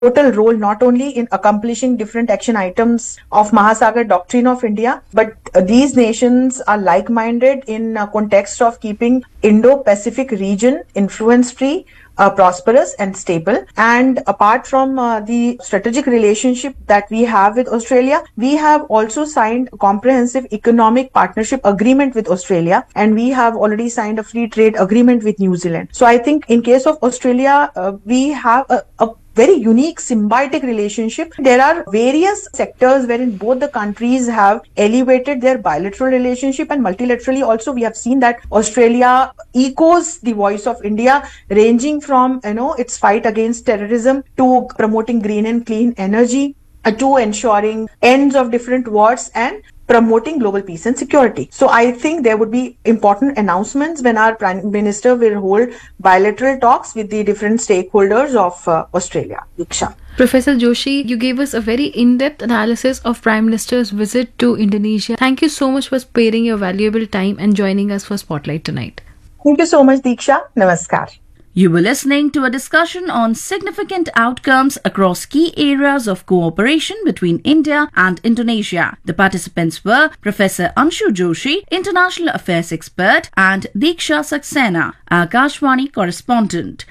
pivotal role not only in accomplishing different action items of Mahasagar Doctrine of India, but these nations are like-minded in context of keeping Indo-Pacific region influence-free, prosperous and stable. And apart from the strategic relationship that we have with Australia, we have also signed a comprehensive economic partnership agreement with Australia, and we have already signed a free trade agreement with New Zealand. So I think in case of Australia, we have a very unique symbiotic relationship. There are various sectors wherein both the countries have elevated their bilateral relationship, and multilaterally also we have seen that Australia echoes the voice of India, ranging from its fight against terrorism to promoting green and clean energy to ensuring ends of different wars and promoting global peace and security. So I think there would be important announcements when our Prime Minister will hold bilateral talks with the different stakeholders of Australia. Diksha. Professor Joshi, you gave us a very in-depth analysis of Prime Minister's visit to Indonesia. Thank you so much for sparing your valuable time and joining us for Spotlight tonight. Thank you so much, Diksha. Namaskar. You were listening to a discussion on significant outcomes across key areas of cooperation between India and Indonesia. The participants were Professor Anshu Joshi, International Affairs Expert, and Diksha Saxena, Akashvani Correspondent.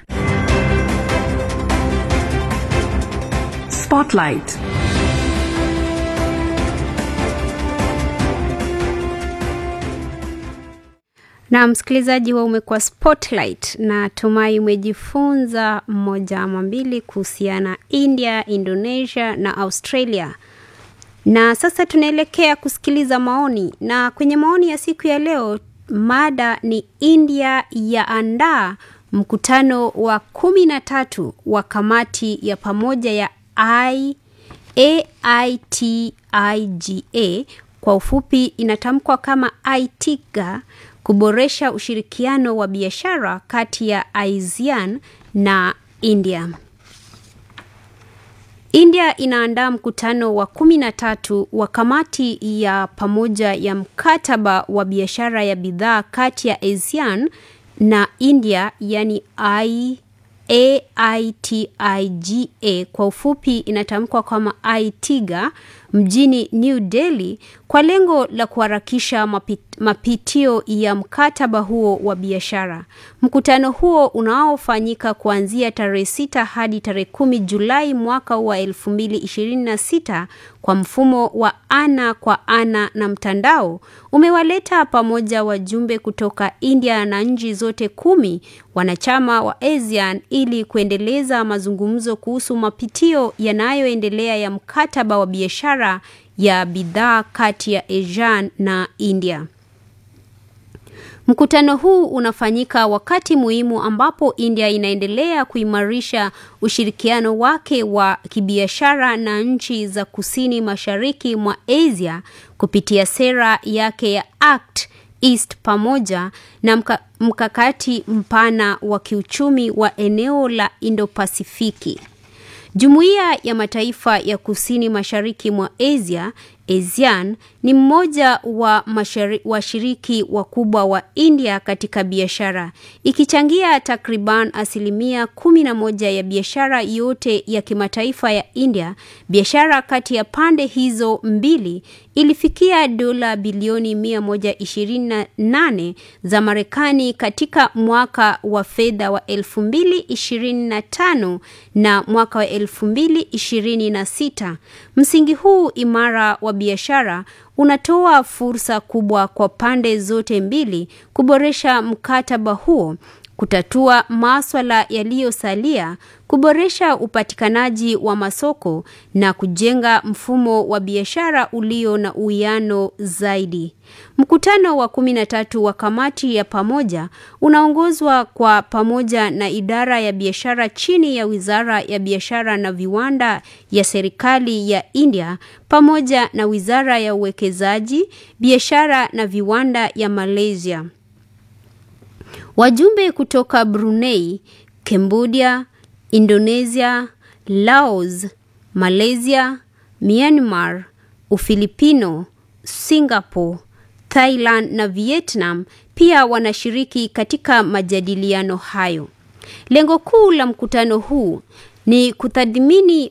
Spotlight. Na msikilizaji wa umekuwa Spotlight, na tumai umejifunza mmoja ama mbili kuhusiana India, Indonesia na Australia. Na sasa tunaelekea kusikiliza maoni, na kwenye maoni ya siku ya leo mada ni India yaandaa mkutano wa 13 wa kamati ya pamoja ya AITIGA, kwa ufupi inatamkwa kama ITIGA, kuboresha ushirikiano wa biashara kati ya ASEAN na India. India inaandaa mkutano wa 13 wa kamati ya pamoja ya mkataba wa biashara ya bidhaa kati ya ASEAN na India, yani AITIGA, kwa ufupi inatamkwa kama ITIGA, mjini New Delhi, kwa lengo la kuharakisha mapitio ya mkataba huo wa biashara. Mkutano huo unaofanyika kuanzia tarehe 6 hadi tarehe 10 Julai mwaka wa 2026 kwa mfumo wa ana kwa ana na mtandao, umewaleta pamoja wajumbe kutoka India na nchi zote 10 wanachama wa ASEAN ili kuendeleza mazungumzo kuhusu mapitio yanayoendelea ya mkataba wa biashara ya bidhaa kati ya ASEAN na India. Mkutano huu unafanyika wakati muhimu ambapo India inaendelea kuimarisha ushirikiano wake wa kibiashara na nchi za kusini mashariki mwa Asia kupitia sera yake ya Act East pamoja na mkakati mpana wa kiuchumi wa eneo la Indo-Pasifiki. Jumuiya ya Mataifa ya Kusini Mashariki mwa Asia, ASEAN, ni mmoja wa washiriki wakubwa wa India katika biashara, ikichangia takriban 11% ya biashara yote ya kimataifa ya India. Biashara kati ya pande hizo mbili ilifikia dola bilioni 128 za Marekani katika mwaka wa fedha wa 2025 na mwaka wa 2026. Msingi huu imara wa biashara unatoa fursa kubwa kwa pande zote mbili kuboresha mkataba huo, kutatua masuala yaliyosalia, kuboresha upatikanaji wa masoko na kujenga mfumo wa biashara ulio na uwiano zaidi. Mkutano wa 13 wa kamati ya pamoja unaongozwa kwa pamoja na idara ya biashara chini ya Wizara ya Biashara na Viwanda ya serikali ya India pamoja na Wizara ya Uwekezaji, Biashara na Viwanda ya Malaysia. Wajumbe kutoka Brunei, Cambodia, Indonesia, Laos, Malaysia, Myanmar, Ufilipino, Singapore, Thailand na Vietnam pia wanashiriki katika majadiliano hayo. Lengo kuu la mkutano huu ni kutathmini